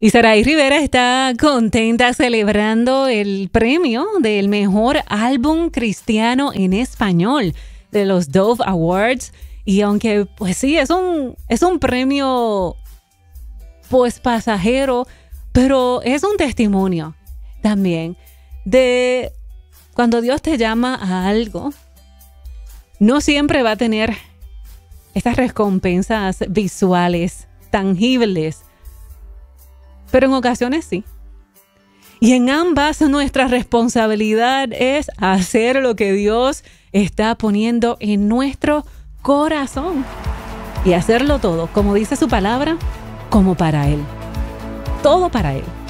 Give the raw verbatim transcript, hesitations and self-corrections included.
Y Saraí Rivera está contenta celebrando el premio del mejor álbum cristiano en español de los Dove Awards. Y aunque, pues sí, es un, es un premio, pues pasajero, pero es un testimonio también de cuando Dios te llama a algo, no siempre va a tener estas recompensas visuales, tangibles, pero en ocasiones sí. Y en ambas nuestra responsabilidad es hacer lo que Dios está poniendo en nuestro corazón y hacerlo todo, como dice su palabra, como para Él. Todo para Él.